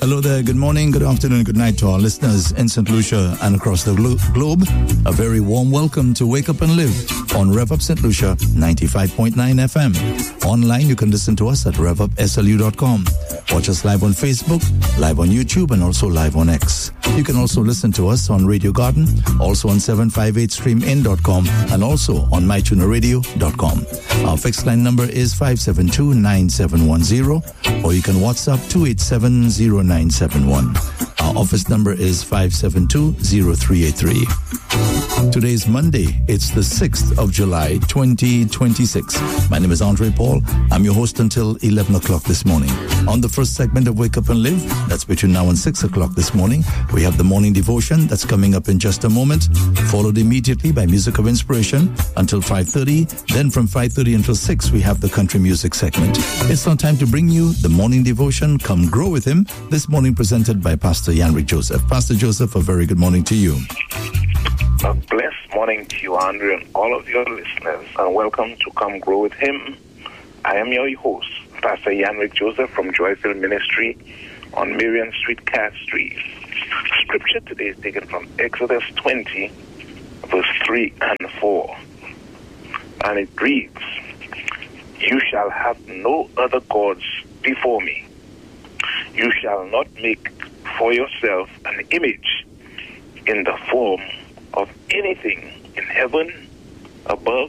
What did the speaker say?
Hello there, good morning, good afternoon, good night to our listeners in St. Lucia and across the globe. A very warm welcome to Wake Up and Live on Rev Up St. Lucia 95.9 FM. Online, you can listen to us at revupslu.com. Watch us live on Facebook, live on YouTube, and also live on X. You can also listen to us on Radio Garden, also on 758streamin.com, and also on mytunerradio.com. Our fixed line number is 572-9710, or you can WhatsApp 287-0971. Our office number is 572-0383. Today is Monday. It's the 6th of July, 2026. My name is Andre Paul. I'm your host until 11 o'clock this morning. On the first segment of Wake Up and Live, that's between now and 6 o'clock this morning, we have the morning devotion that's coming up in just a moment, followed immediately by Music of Inspiration until 5:30. Then from 5:30 until 6, we have the country music segment. It's now time to bring you the morning devotion, Come Grow With Him, this morning presented by Pastor Yanrick Joseph. Pastor Joseph, a very good morning to you. A blessed morning to you, Andre, and all of your listeners, and welcome to Come Grow With Him. I am your host, Pastor Yanrick Joseph from Joyfield Ministry on Marion Street, Castries. Scripture today is taken from Exodus 20, verse 3 and 4. And it reads, "You shall have no other gods before me. You shall not make for yourself an image in the form of anything in heaven above,